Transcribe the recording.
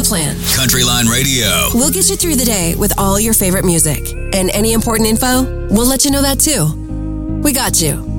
the plan. Countryline Radio. We'll get you through the day with all your favorite music. And any important info, we'll let you know that too. We got you.